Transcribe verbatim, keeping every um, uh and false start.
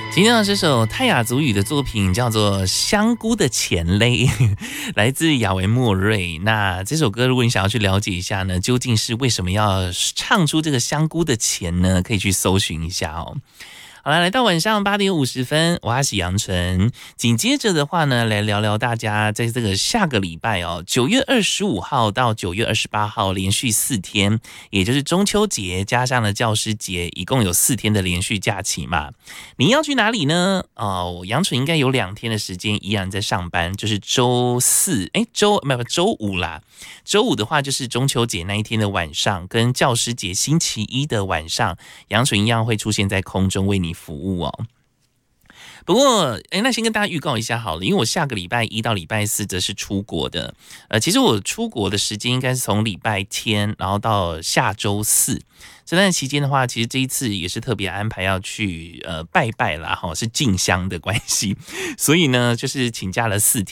今天的这首泰雅族语的作品叫做《香菇的前勒》，来自亚维莫瑞。那这首歌，如果你想要去了解一下呢，究竟是为什么要唱出这个香菇的前呢？可以去搜寻一下哦。好了，来到晚上八点五十分，我是杨纯。紧接着的话呢，来聊聊大家在这个下个礼拜哦，九月二十五号到九月二十八号连续四天，也就是中秋节加上了教师节，一共有四天的连续假期嘛。你要去哪里呢？哦，杨纯应该有两天的时间依然在上班，就是周四，哎，周没有周五啦。周五的话就是中秋节那一天的晚上，跟教师节星期一的晚上，杨纯一样会出现在空中为你服务哦。不过，哎，那先跟大家预告一下好了，因为我下个礼拜一到礼拜四则是出国的。呃，其实我出国的时间应该是从礼拜天，然后到下周四。这段期间的话，其实这一次也是特别安排要去呃拜拜啦，哈，是进香的关系，所以呢，就是请假了四天。